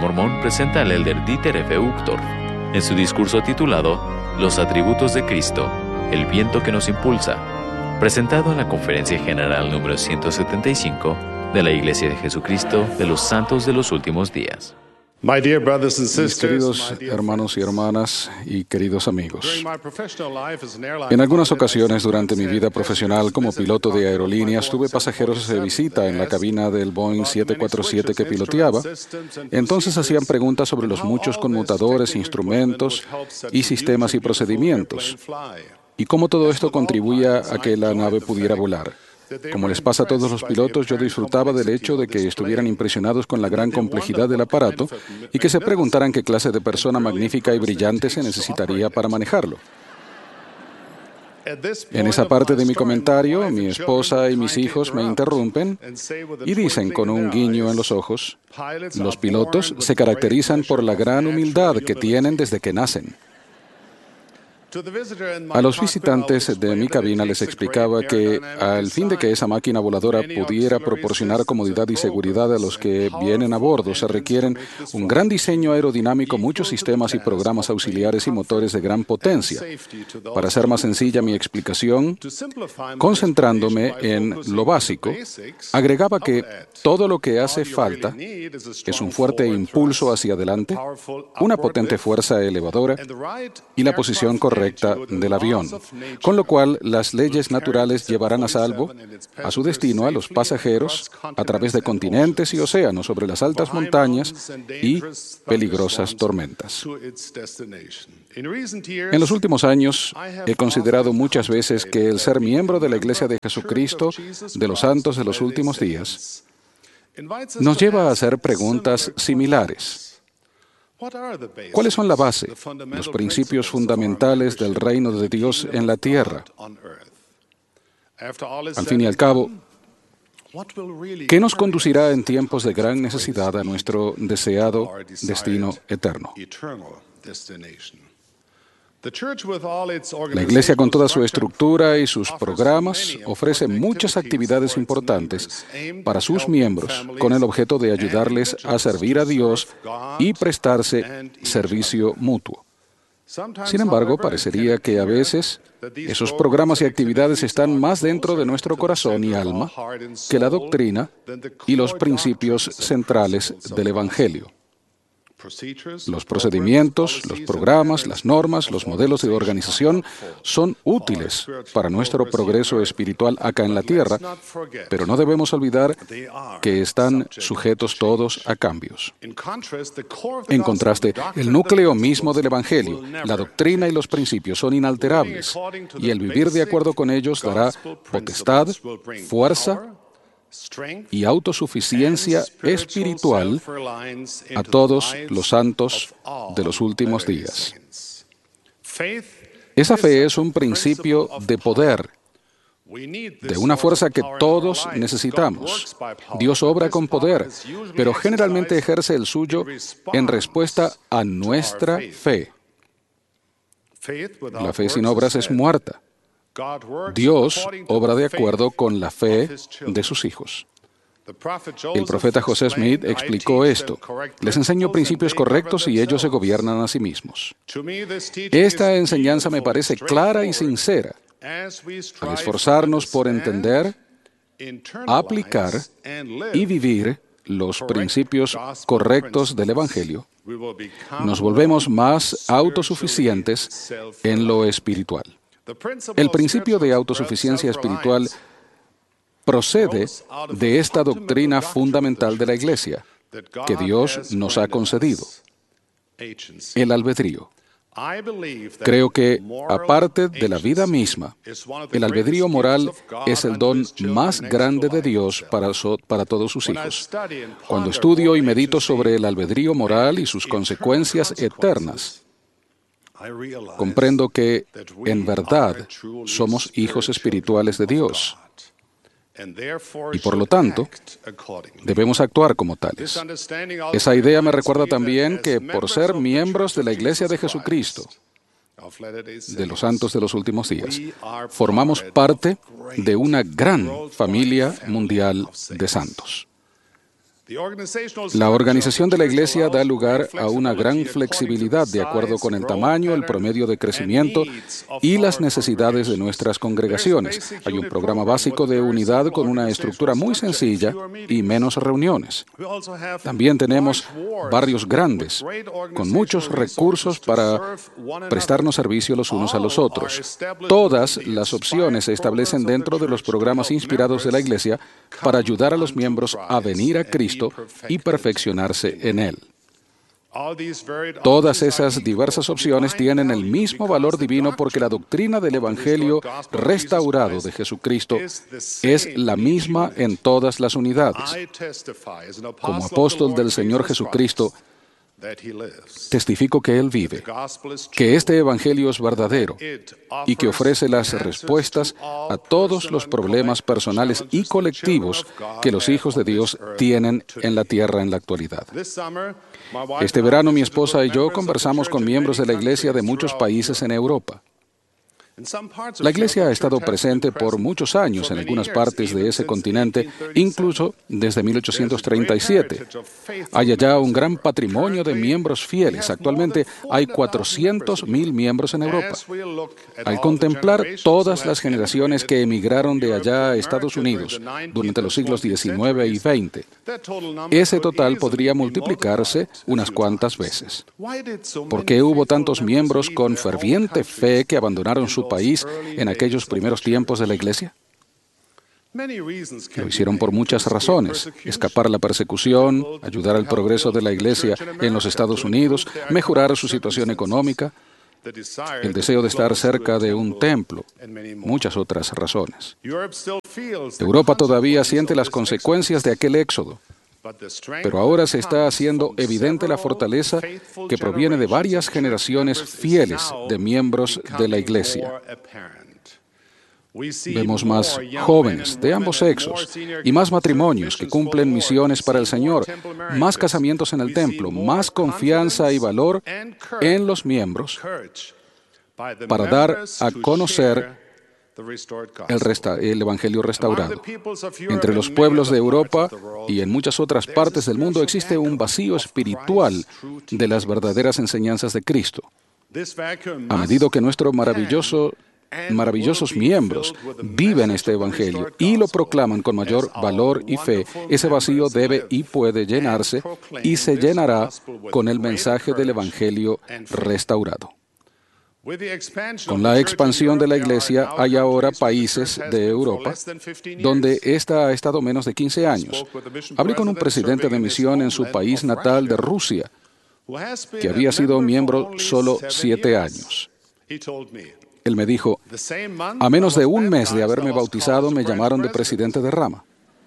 Mormón presenta al elder Dieter F. Uchtdorf en su discurso titulado Los atributos de Cristo, el viento que nos impulsa, presentado en la Conferencia General número 175 de la Iglesia de Jesucristo de los Santos de los Últimos Días. Mis queridos hermanos y hermanas y queridos amigos, en algunas ocasiones durante mi vida profesional como piloto de aerolíneas tuve pasajeros de visita en la cabina del Boeing 747 que piloteaba. Entonces hacían preguntas sobre los muchos conmutadores, instrumentos y sistemas y procedimientos, y cómo todo esto contribuía a que la nave pudiera volar. Como les pasa a todos los pilotos, yo disfrutaba del hecho de que estuvieran impresionados con la gran complejidad del aparato y que se preguntaran qué clase de persona magnífica y brillante se necesitaría para manejarlo. En esa parte de mi comentario, mi esposa y mis hijos me interrumpen y dicen con un guiño en los ojos: los pilotos se caracterizan por la gran humildad que tienen desde que nacen. A los visitantes de mi cabina les explicaba que, al fin de que esa máquina voladora pudiera proporcionar comodidad y seguridad a los que vienen a bordo, se requieren un gran diseño aerodinámico, muchos sistemas y programas auxiliares y motores de gran potencia. Para hacer más sencilla mi explicación, concentrándome en lo básico, agregaba que todo lo que hace falta es un fuerte impulso hacia adelante, una potente fuerza elevadora y la posición correcta del avión, con lo cual las leyes naturales llevarán a salvo a su destino a los pasajeros a través de continentes y océanos sobre las altas montañas y peligrosas tormentas. En los últimos años he considerado muchas veces que el ser miembro de la Iglesia de Jesucristo de los Santos de los Últimos Días nos lleva a hacer preguntas similares. ¿Cuáles son la base, los principios fundamentales del reino de Dios en la tierra? Al fin y al cabo, ¿qué nos conducirá en tiempos de gran necesidad a nuestro deseado destino eterno? La Iglesia, con toda su estructura y sus programas, ofrece muchas actividades importantes para sus miembros con el objeto de ayudarles a servir a Dios y prestarse servicio mutuo. Sin embargo, parecería que a veces esos programas y actividades están más dentro de nuestro corazón y alma que la doctrina y los principios centrales del Evangelio. Los procedimientos, los programas, las normas, los modelos de organización son útiles para nuestro progreso espiritual acá en la tierra, pero no debemos olvidar que están sujetos todos a cambios. En contraste, el núcleo mismo del Evangelio, la doctrina y los principios son inalterables, y el vivir de acuerdo con ellos dará potestad, fuerza y autosuficiencia espiritual a todos los santos de los últimos días. Esa fe es un principio de poder, de una fuerza que todos necesitamos. Dios obra con poder, pero generalmente ejerce el suyo en respuesta a nuestra fe. La fe sin obras es muerta. Dios obra de acuerdo con la fe de sus hijos. El profeta José Smith explicó esto: les enseño principios correctos y ellos se gobiernan a sí mismos. Esta enseñanza me parece clara y sincera. Al esforzarnos por entender, aplicar y vivir los principios correctos del Evangelio, nos volvemos más autosuficientes en lo espiritual. El principio de autosuficiencia espiritual procede de esta doctrina fundamental de la Iglesia que Dios nos ha concedido: el albedrío. Creo que, aparte de la vida misma, el albedrío moral es el don más grande de Dios para todos sus hijos. Cuando estudio y medito sobre el albedrío moral y sus consecuencias eternas, comprendo que, en verdad, somos hijos espirituales de Dios. Y por lo tanto, debemos actuar como tales. Esa idea me recuerda también que, por ser miembros de la Iglesia de Jesucristo, de los Santos de los Últimos Días, formamos parte de una gran familia mundial de santos. La organización de la Iglesia da lugar a una gran flexibilidad de acuerdo con el tamaño, el promedio de crecimiento y las necesidades de nuestras congregaciones. Hay un programa básico de unidad con una estructura muy sencilla y menos reuniones. También tenemos barrios grandes, con muchos recursos para prestarnos servicio los unos a los otros. Todas las opciones se establecen dentro de los programas inspirados de la Iglesia para ayudar a los miembros a venir a Cristo y perfeccionarse en Él. Todas esas diversas opciones tienen el mismo valor divino porque la doctrina del Evangelio restaurado de Jesucristo es la misma en todas las unidades. Como apóstol del Señor Jesucristo, testifico que Él vive, que este Evangelio es verdadero y que ofrece las respuestas a todos los problemas personales y colectivos que los hijos de Dios tienen en la tierra en la actualidad. Este verano mi esposa y yo conversamos con miembros de la Iglesia de muchos países en Europa. La Iglesia ha estado presente por muchos años en algunas partes de ese continente, incluso desde 1837. Hay allá un gran patrimonio de miembros fieles. Actualmente hay 400,000 miembros en Europa. Al contemplar todas las generaciones que emigraron de allá a Estados Unidos durante los siglos XIX y XX, ese total podría multiplicarse unas cuantas veces. ¿Por qué hubo tantos miembros con ferviente fe que abandonaron su país en aquellos primeros tiempos de la Iglesia? Lo hicieron por muchas razones: escapar a la persecución, ayudar al progreso de la Iglesia en los Estados Unidos, mejorar su situación económica, el deseo de estar cerca de un templo, muchas otras razones. Europa todavía siente las consecuencias de aquel éxodo, pero ahora se está haciendo evidente la fortaleza que proviene de varias generaciones fieles de miembros de la Iglesia. Vemos más jóvenes de ambos sexos y más matrimonios que cumplen misiones para el Señor, más casamientos en el templo, más confianza y valor en los miembros para dar a conocer el Evangelio restaurado. Entre los pueblos de Europa y en muchas otras partes del mundo existe un vacío espiritual de las verdaderas enseñanzas de Cristo. A medida que nuestros maravillosos miembros viven este Evangelio y lo proclaman con mayor valor y fe, ese vacío debe y puede llenarse y se llenará con el mensaje del Evangelio restaurado. Con la expansión de la Iglesia, hay ahora países de Europa donde ésta ha estado menos de 15 años. Hablé con un presidente de misión en su país natal de Rusia, que había sido miembro solo 7 años. Él me dijo: a menos de un mes de haberme bautizado, me llamaron de presidente de rama.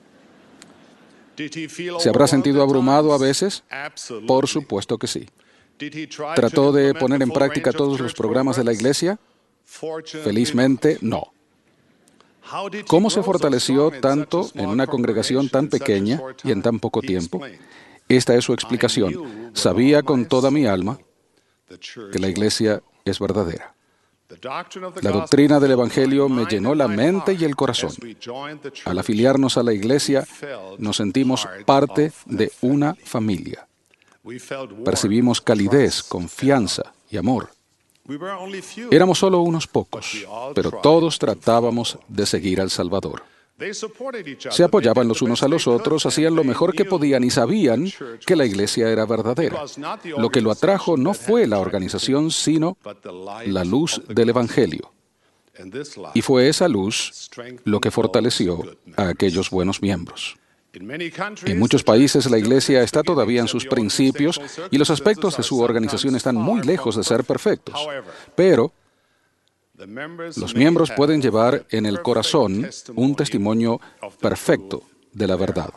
¿Se habrá sentido abrumado a veces? Por supuesto que sí. ¿Trató de poner en práctica todos los programas de la Iglesia? Felizmente, no. ¿Cómo se fortaleció tanto en una congregación tan pequeña y en tan poco tiempo? Esta es su explicación. Sabía con toda mi alma que la Iglesia es verdadera. La doctrina del Evangelio me llenó la mente y el corazón. Al afiliarnos a la Iglesia, nos sentimos parte de una familia. Percibimos calidez, confianza y amor. Éramos solo unos pocos, pero todos tratábamos de seguir al Salvador. Se apoyaban los unos a los otros, hacían lo mejor que podían y sabían que la Iglesia era verdadera. Lo que lo atrajo no fue la organización, sino la luz del Evangelio. Y fue esa luz lo que fortaleció a aquellos buenos miembros. En muchos países la Iglesia está todavía en sus principios y los aspectos de su organización están muy lejos de ser perfectos. Pero los miembros pueden llevar en el corazón un testimonio perfecto de la verdad.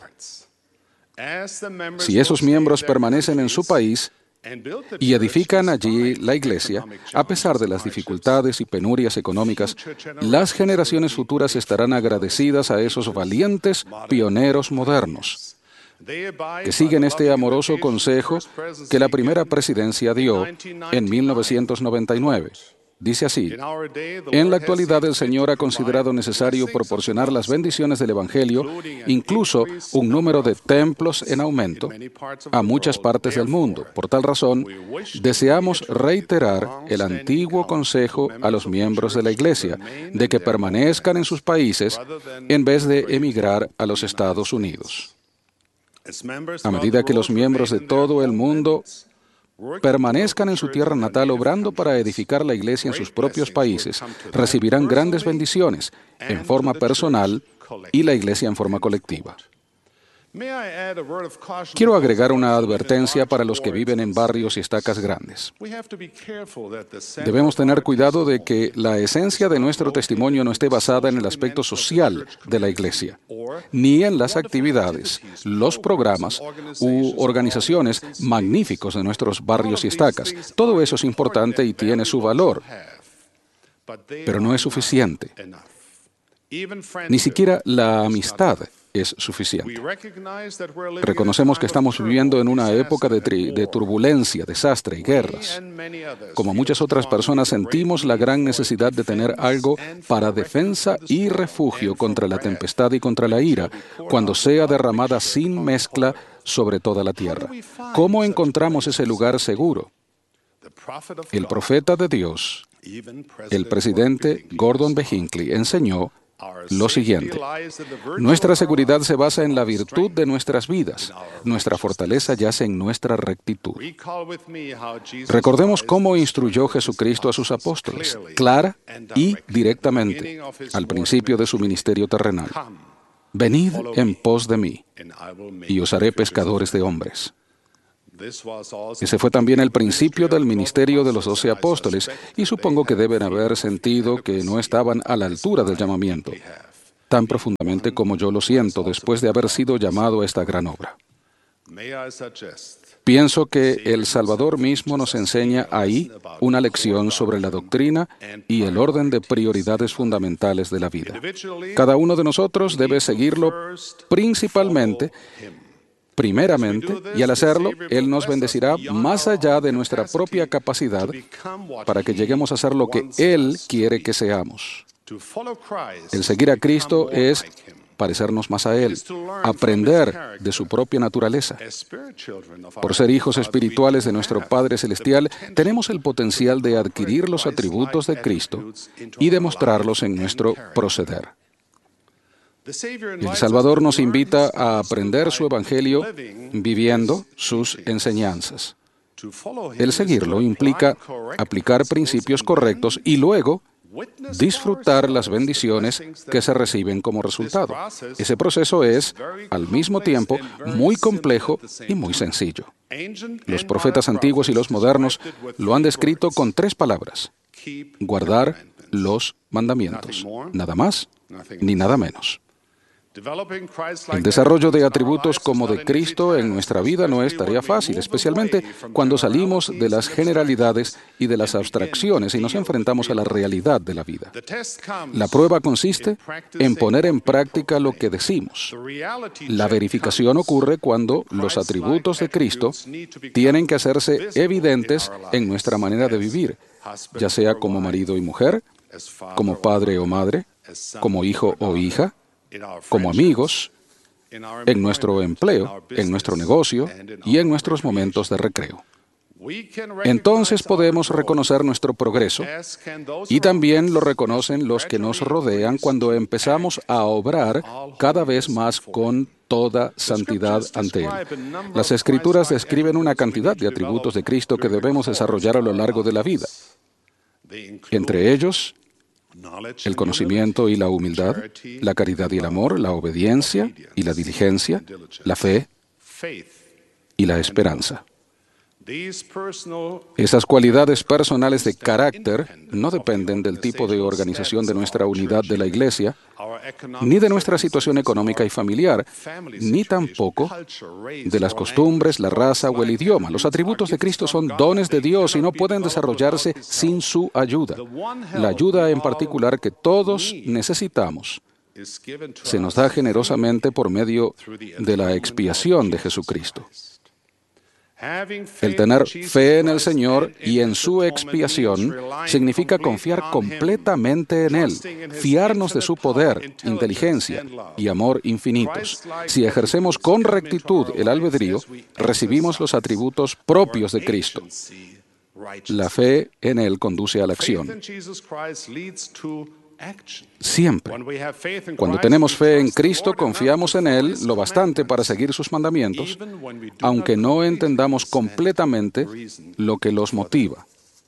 Si esos miembros permanecen en su país y edifican allí la Iglesia, a pesar de las dificultades y penurias económicas, las generaciones futuras estarán agradecidas a esos valientes pioneros modernos que siguen este amoroso consejo que la primera presidencia dio en 1999. Dice así: en la actualidad el Señor ha considerado necesario proporcionar las bendiciones del Evangelio, incluso un número de templos en aumento, a muchas partes del mundo. Por tal razón, deseamos reiterar el antiguo consejo a los miembros de la Iglesia de que permanezcan en sus países en vez de emigrar a los Estados Unidos. A medida que los miembros de todo el mundo permanezcan en su tierra natal obrando para edificar la iglesia en sus propios países, recibirán grandes bendiciones en forma personal y la iglesia en forma colectiva. Quiero agregar una advertencia para los que viven en barrios y estacas grandes. Debemos tener cuidado de que la esencia de nuestro testimonio no esté basada en el aspecto social de la iglesia, ni en las actividades, los programas u organizaciones magníficos de nuestros barrios y estacas. Todo eso es importante y tiene su valor, pero no es suficiente. Ni siquiera la amistad es suficiente. Reconocemos que estamos viviendo en una época de turbulencia, desastre y guerras. Como muchas otras personas, sentimos la gran necesidad de tener algo para defensa y refugio contra la tempestad y contra la ira, cuando sea derramada sin mezcla sobre toda la tierra. ¿Cómo encontramos ese lugar seguro? El profeta de Dios, el presidente Gordon B. Hinckley, enseñó lo siguiente: nuestra seguridad se basa en la virtud de nuestras vidas. Nuestra fortaleza yace en nuestra rectitud. Recordemos cómo instruyó Jesucristo a sus apóstoles, clara y directamente, al principio de su ministerio terrenal. Venid en pos de mí, y os haré pescadores de hombres. Ese fue también el principio del ministerio de los 12 apóstoles, y supongo que deben haber sentido que no estaban a la altura del llamamiento, tan profundamente como yo lo siento después de haber sido llamado a esta gran obra. Pienso que el Salvador mismo nos enseña ahí una lección sobre la doctrina y el orden de prioridades fundamentales de la vida. Cada uno de nosotros debe seguirlo primeramente, y al hacerlo, Él nos bendecirá más allá de nuestra propia capacidad para que lleguemos a ser lo que Él quiere que seamos. El seguir a Cristo es parecernos más a Él, aprender de su propia naturaleza. Por ser hijos espirituales de nuestro Padre Celestial, tenemos el potencial de adquirir los atributos de Cristo y demostrarlos en nuestro proceder. El Salvador nos invita a aprender su Evangelio viviendo sus enseñanzas. El seguirlo implica aplicar principios correctos y luego disfrutar las bendiciones que se reciben como resultado. Ese proceso es, al mismo tiempo, muy complejo y muy sencillo. Los profetas antiguos y los modernos lo han descrito con 3 palabras: guardar los mandamientos. Nada más ni nada menos. El desarrollo de atributos como de Cristo en nuestra vida no es tarea fácil, especialmente cuando salimos de las generalidades y de las abstracciones y nos enfrentamos a la realidad de la vida. La prueba consiste en poner en práctica lo que decimos. La verificación ocurre cuando los atributos de Cristo tienen que hacerse evidentes en nuestra manera de vivir, ya sea como marido y mujer, como padre o madre, como hijo o hija, como amigos, en nuestro empleo, en nuestro negocio y en nuestros momentos de recreo. Entonces podemos reconocer nuestro progreso, y también lo reconocen los que nos rodean cuando empezamos a obrar cada vez más con toda santidad ante Él. Las Escrituras describen una cantidad de atributos de Cristo que debemos desarrollar a lo largo de la vida. Entre ellos, el conocimiento y la humildad, la caridad y el amor, la obediencia y la diligencia, la fe y la esperanza. Esas cualidades personales de carácter no dependen del tipo de organización de nuestra unidad de la Iglesia, ni de nuestra situación económica y familiar, ni tampoco de las costumbres, la raza o el idioma. Los atributos de Cristo son dones de Dios y no pueden desarrollarse sin su ayuda. La ayuda en particular que todos necesitamos se nos da generosamente por medio de la expiación de Jesucristo. El tener fe en el Señor y en su expiación significa confiar completamente en Él, fiarnos de su poder, inteligencia y amor infinitos. Si ejercemos con rectitud el albedrío, recibimos los atributos propios de Cristo. La fe en Él conduce a la acción. Siempre. Cuando tenemos fe en Cristo, confiamos en Él lo bastante para seguir sus mandamientos, aunque no entendamos completamente lo que los motiva.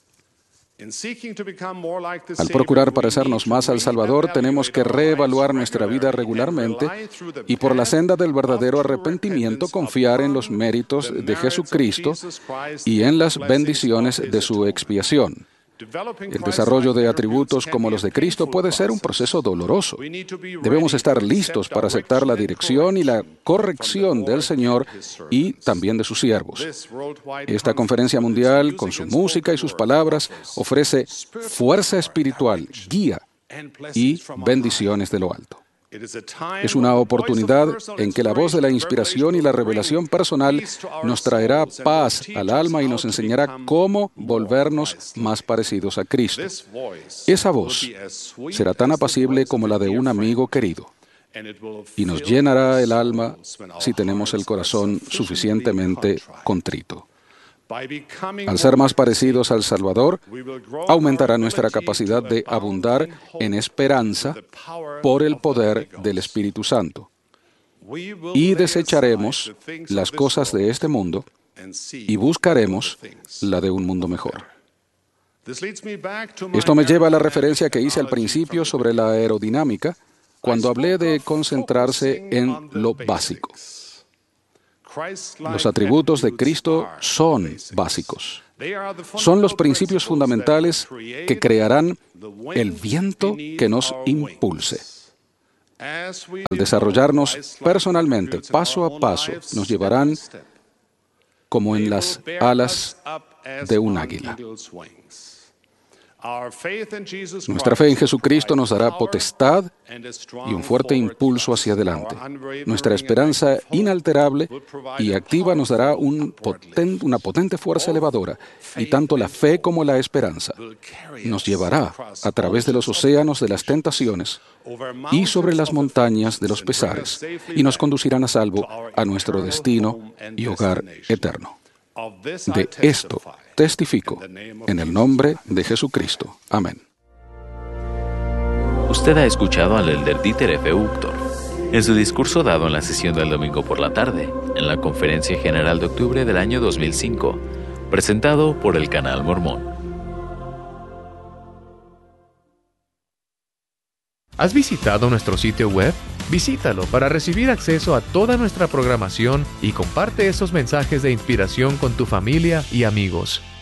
Al procurar parecernos más al Salvador, tenemos que reevaluar nuestra vida regularmente y por la senda del verdadero arrepentimiento confiar en los méritos de Jesucristo y en las bendiciones de su expiación. El desarrollo de atributos como los de Cristo puede ser un proceso doloroso. Debemos estar listos para aceptar la dirección y la corrección del Señor y también de sus siervos. Esta conferencia mundial, con su música y sus palabras, ofrece fuerza espiritual, guía y bendiciones de lo alto. Es una oportunidad en que la voz de la inspiración y la revelación personal nos traerá paz al alma y nos enseñará cómo volvernos más parecidos a Cristo. Esa voz será tan apacible como la de un amigo querido y nos llenará el alma si tenemos el corazón suficientemente contrito. Al ser más parecidos al Salvador, aumentará nuestra capacidad de abundar en esperanza por el poder del Espíritu Santo. Y desecharemos las cosas de este mundo y buscaremos la de un mundo mejor. Esto me lleva a la referencia que hice al principio sobre la aerodinámica, cuando hablé de concentrarse en lo básico. Los atributos de Cristo son básicos. Son los principios fundamentales que crearán el viento que nos impulse. Al desarrollarnos personalmente, paso a paso, nos llevarán como en las alas de un águila. Nuestra fe en Jesucristo nos dará potestad y un fuerte impulso hacia adelante. Nuestra esperanza inalterable y activa nos dará una potente fuerza elevadora, y tanto la fe como la esperanza nos llevará a través de los océanos de las tentaciones y sobre las montañas de los pesares, y nos conducirán a salvo a nuestro destino y hogar eterno. De esto testifico en el nombre de Jesucristo. Amén. Usted ha escuchado al elder Dieter F. Uchtdorf en su discurso dado en la sesión del domingo por la tarde, en la Conferencia General de octubre del año 2005, presentado por el Canal Mormón. ¿Has visitado nuestro sitio web? Visítalo para recibir acceso a toda nuestra programación y comparte esos mensajes de inspiración con tu familia y amigos.